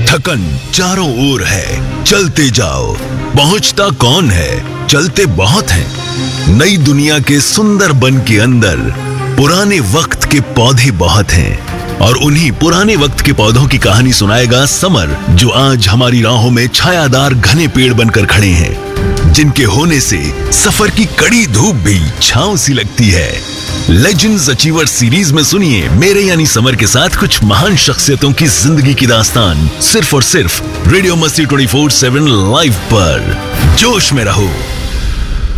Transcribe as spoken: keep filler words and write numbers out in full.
थकन चारों ओर है, चलते जाओ। पहुंचता कौन है, चलते बहुत हैं। नई दुनिया के सुंदर बन के अंदर पुराने वक्त के पौधे बहुत हैं, और उन्हीं पुराने वक्त के पौधों की कहानी सुनाएगा समर, जो आज हमारी राहों में छायादार घने पेड़ बनकर खड़े हैं, जिनके होने से सफर की कड़ी धूप भी छांव सी लगती है। लेजेंड्स अचीवर सीरीज में सुनिए मेरे यानी समर के साथ कुछ महान शख्सियतों की जिंदगी की दास्तान, सिर्फ और सिर्फ रेडियो मस्ती ट्वेंटी फोर सेवन लाइव पर। जोश में रहो।